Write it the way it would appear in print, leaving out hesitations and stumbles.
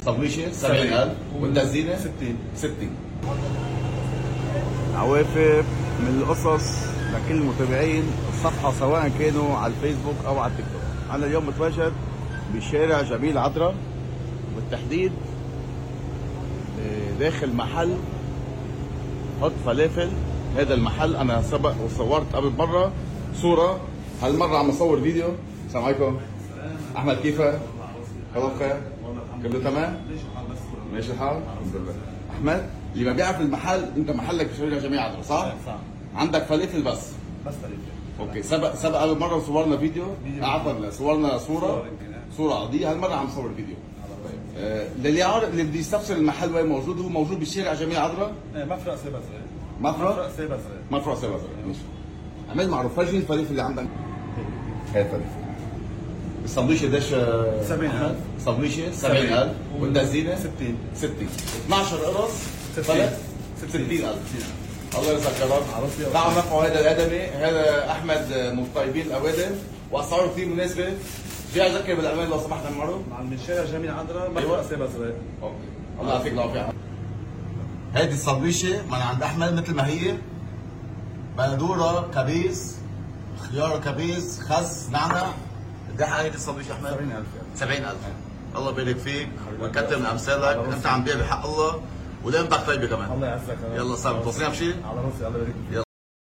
الصبيشه 70000 والتزيينه 60. عوافر من القصص لكل المتابعين الصفحة سواء كانوا على الفيسبوك أو على التيك توك. أنا اليوم متواجد بشارع جميل عذرا، بالتحديد داخل محل حط فلافل. هذا المحل أنا سبق وصورت قبل مرة صورة، هالمرة عم أصور فيديو. السلام عليكم. أحمد كيفك؟ الله بخير؟ كله تمام؟ ماشي الحال؟ الحمد لله. أحمد اللي ما بيعرف المحل، أنت محلك بشارع جميل عذرا صح؟ صح. عندك فلافل بس فلافل. اوكي. سبق قبل مره صورنا فيديو، عفوا صورنا صوره عاديه. هالمره عم صور فيديو. طيب للي عارف، اللي بده يستفسر المحل وين موجود، هو موجود بالشارع جميل عذرا، مفرق سيبا صغير. مفرق سيبا صغير. مفرق سيبا صغير. ماشي. عمل معروف. فرجيني الفلافل اللي عندك. هاي الفلافل. السندويشه قديش؟ 70000. السندويشه 70000 والتزيينه 60. 12 قرص 60000. الله يرزقك يا رب. دعوا نفعوا هذا الادمي، هذا احمد من طيبين الاوادم واسعاره كثير مناسبه. في اذكر بالامان لو سمحت عمرو. من شارع جميل عذرا مفرق سيبا صغير. اوكي. الله يعطيك العافيه. هذه السندويشه من عند احمد مثل ما هي، بندوره كبيس، خيار كبيس، خس، نعنع. قد ايه هذه السندويشه احمد؟ 70000. 70000. الله يبارك فيك ويكثر من امثالك، انت عم تبيع بحق الله ولقيمتك طيبه كمان. الله يعزك. يلا صار توصينا بشيء؟ على راسي. الله يبارك فيك.